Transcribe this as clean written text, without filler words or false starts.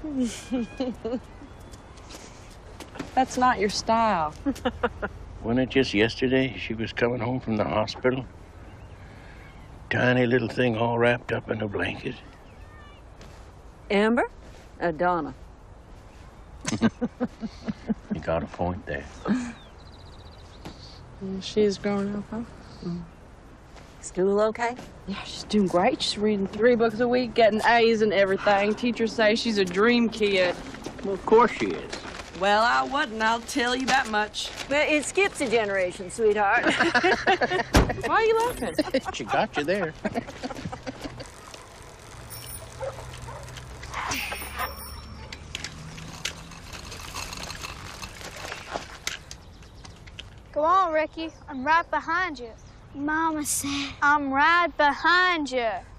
That's not your style. Wasn't it just yesterday she was coming home from the hospital? Tiny little thing all wrapped up in a blanket. Amber? Donna. You got a point there. She's grown up, huh? School okay? Yeah, she's doing great. She's reading 3 books a week, getting A's and everything. Teachers say she's a dream kid. Well, of course she is. Well, I wasn't, I'll tell you that much. Well, it skips a generation, sweetheart. Why are you laughing? She got you there. Go on, Ricky. I'm right behind you. Mama said. I'm right behind you.